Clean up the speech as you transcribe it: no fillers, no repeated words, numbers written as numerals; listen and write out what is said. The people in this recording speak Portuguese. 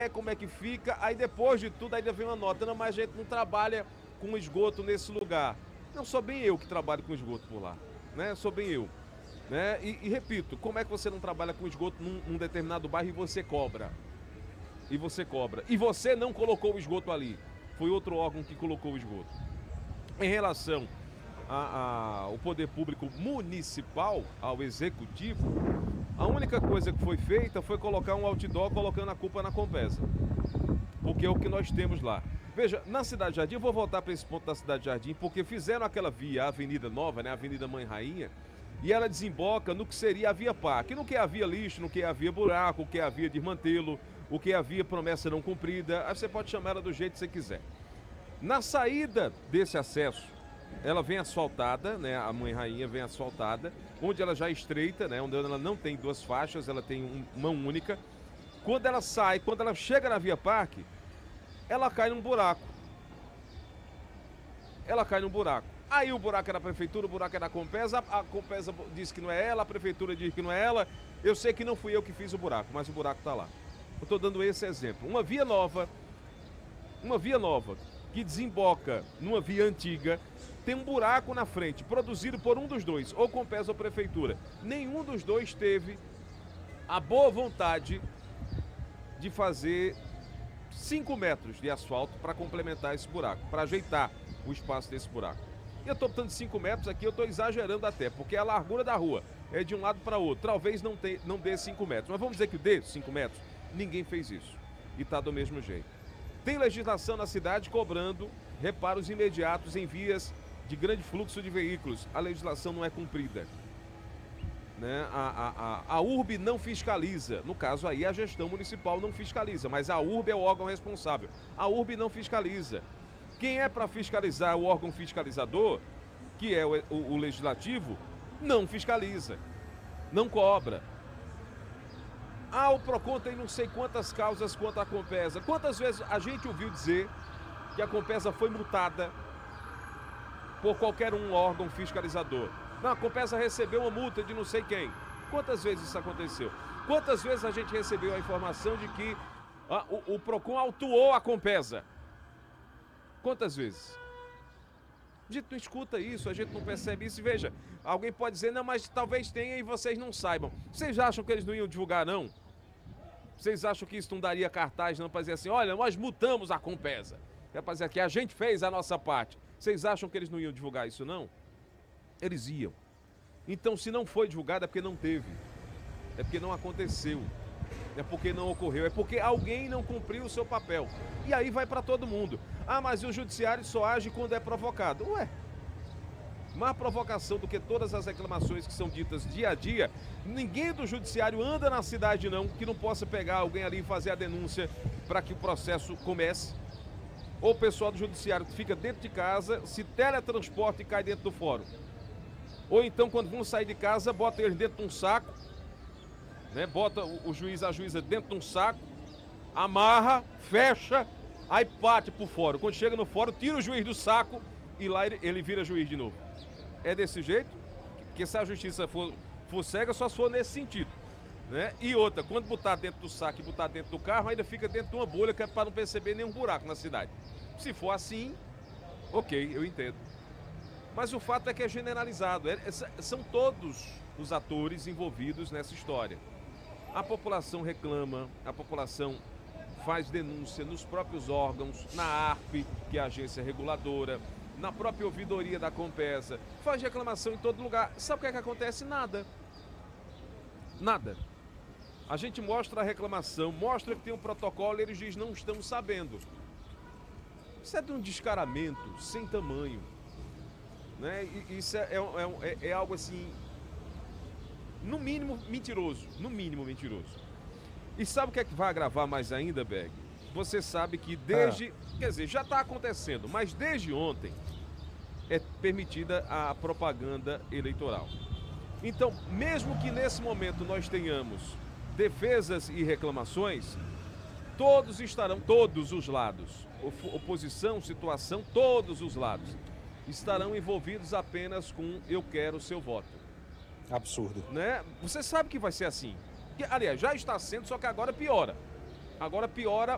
como é que fica, aí depois de tudo ainda vem uma nota, não, mas a gente não trabalha com esgoto nesse lugar. Não sou bem eu que trabalho com esgoto por lá, né? Sou bem eu, né? E repito, como é que você não trabalha com esgoto num determinado bairro e você cobra? E você cobra. E você não colocou o esgoto ali. Foi outro órgão que colocou o esgoto. Em relação ao poder público municipal, ao executivo, a única coisa que foi feita foi colocar um outdoor colocando a culpa na Compesa. Porque é o que nós temos lá. Veja, na Cidade Jardim, eu vou voltar para esse ponto da Cidade Jardim, porque fizeram aquela via, a Avenida Nova, né, a Avenida Mãe Rainha, e ela desemboca no que seria a Via Parque, no que havia lixo, no que havia buraco, o que havia desmantelo, o que havia promessa não cumprida, aí você pode chamar ela do jeito que você quiser. Na saída desse acesso, ela vem asfaltada, né? A Mãe Rainha vem asfaltada, onde ela já é estreita, né? Onde ela não tem duas faixas, ela tem uma única. Quando ela sai, quando ela chega na Via Parque, ela cai num buraco. Ela cai num buraco. Aí o buraco é da prefeitura, o buraco é da Compesa, a Compesa diz que não é ela, a prefeitura diz que não é ela. Eu sei que não fui eu que fiz o buraco, mas o buraco tá lá. Eu tô dando esse exemplo. Uma via nova que desemboca numa via antiga, tem um buraco na frente, produzido por um dos dois, ou Compesa ou prefeitura. Nenhum dos dois teve a boa vontade de fazer 5 metros de asfalto para complementar esse buraco, para ajeitar o espaço desse buraco. E eu estou botando 5 metros aqui, eu estou exagerando até, porque a largura da rua é de um lado para outro. Talvez não dê 5 metros, mas vamos dizer que dê 5 metros. Ninguém fez isso. E está do mesmo jeito. Tem legislação na cidade cobrando reparos imediatos em vias de grande fluxo de veículos. A legislação não é cumprida. Né? A URB não fiscaliza. No caso aí, a gestão municipal não fiscaliza, mas a URB é o órgão responsável. A URB não fiscaliza. Quem é para fiscalizar o órgão fiscalizador, que é o legislativo, não fiscaliza, não cobra. O PROCON tem não sei quantas causas contra a Compesa. Quantas vezes a gente ouviu dizer que a Compesa foi multada por qualquer órgão fiscalizador? Não, a Compesa recebeu uma multa de não sei quem. Quantas vezes isso aconteceu? Quantas vezes a gente recebeu a informação de que o PROCON autuou a Compesa? Quantas vezes? A gente não escuta isso, a gente não percebe isso. E veja, alguém pode dizer, não, mas talvez tenha e vocês não saibam. Vocês acham que eles não iam divulgar, não? Vocês acham que isso não daria cartaz, não, para dizer assim, olha, nós multamos a Compesa. É para dizer que a gente fez a nossa parte. Vocês acham que eles não iam divulgar isso, não? Eles iam. Então, se não foi divulgado, é porque não teve. É porque não aconteceu. É porque não ocorreu. É porque alguém não cumpriu o seu papel. E aí vai para todo mundo. Mas o judiciário só age quando é provocado. Ué, mais provocação do que todas as reclamações que são ditas dia a dia. Ninguém do judiciário anda na cidade não, que não possa pegar alguém ali e fazer a denúncia para que o processo comece. Ou o pessoal do judiciário que fica dentro de casa, se teletransporta e cai dentro do fórum. Ou então, quando vão sair de casa, bota eles dentro de um saco, né? Bota o juiz, a juíza dentro de um saco, amarra, fecha, aí parte pro fórum. Quando chega no fórum, tira o juiz do saco e lá ele vira juiz de novo. É desse jeito? Porque se a justiça for cega, só se for nesse sentido, né? E outra, quando botar dentro do saco e botar dentro do carro, ainda fica dentro de uma bolha que é para não perceber nenhum buraco na cidade. Se for assim, ok, eu entendo. Mas o fato é que é generalizado. São todos os atores envolvidos nessa história. A população reclama, a população faz denúncia nos próprios órgãos, na ARP, que é a agência reguladora, na própria ouvidoria da Compesa, faz reclamação em todo lugar. Sabe o que é que acontece? Nada. Nada. A gente mostra a reclamação, mostra que tem um protocolo e eles dizem não estamos sabendo. Isso é de um descaramento sem tamanho. Né? Isso é algo assim, no mínimo mentiroso, E sabe o que é que vai agravar mais ainda, Berg? Você sabe que quer dizer, já está acontecendo, mas desde ontem é permitida a propaganda eleitoral. Então, mesmo que nesse momento nós tenhamos defesas e reclamações, todos os lados, oposição, situação, todos os lados, estarão envolvidos apenas com eu quero o seu voto. Absurdo. Né? Você sabe que vai ser assim. Aliás, já está sendo, só que agora piora. Agora piora